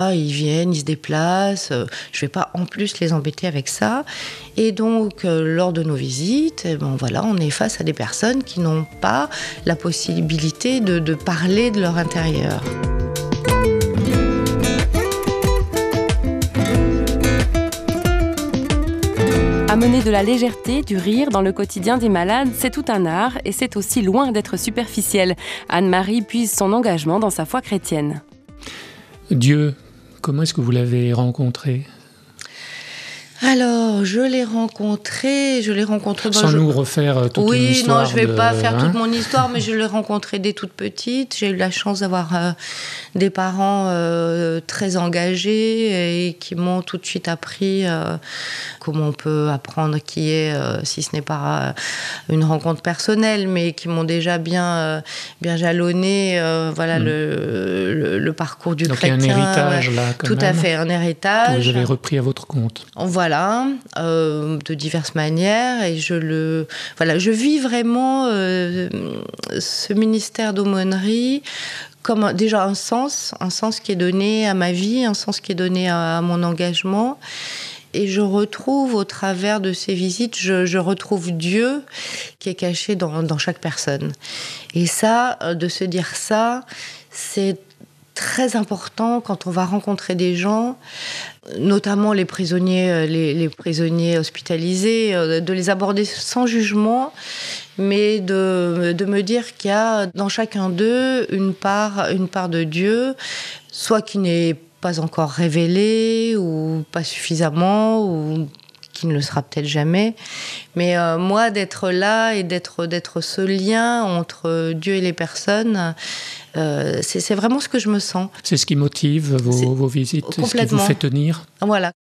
voilà, ils viennent, ils se déplacent. Je ne vais pas en plus les embêter avec ça. Et donc, lors de nos visites, voilà, on est face à des personnes qui n'ont pas la possibilité de parler de leur intérieur. Amener de la légèreté, du rire dans le quotidien des malades, c'est tout un art et c'est aussi loin d'être superficiel. Anne-Marie puise son engagement dans sa foi chrétienne. Dieu, comment est-ce que vous l'avez rencontré ? Alors, je l'ai rencontré Sans nous refaire toute une histoire. Oui, non, je ne vais pas faire toute mon histoire, mais je l'ai rencontré dès toute petite. J'ai eu la chance d'avoir des parents très engagés et qui m'ont tout de suite appris comment on peut apprendre qui est, si ce n'est pas une rencontre personnelle, mais qui m'ont déjà bien jalonné le parcours du chrétien. Donc il y a un héritage là, quand même. Tout à fait, un héritage. Que vous avez repris à votre compte. Voilà, de diverses manières, et je vis vraiment ce ministère d'aumônerie comme déjà un sens qui est donné à ma vie, un sens qui est donné à mon engagement. Et je retrouve au travers de ces visites, je retrouve Dieu qui est caché dans chaque personne. Et ça, de se dire ça, c'est très important quand on va rencontrer des gens, notamment les prisonniers, les prisonniers hospitalisés, de les aborder sans jugement, mais de me dire qu'il y a dans chacun d'eux une part de Dieu, soit qui n'est pas encore révélée ou pas suffisamment, ou qui ne le sera peut-être jamais. Mais moi, d'être là et d'être ce lien entre Dieu et les personnes, c'est vraiment ce que je me sens. C'est ce qui motive vos visites, c'est ce qui vous fait tenir. Voilà.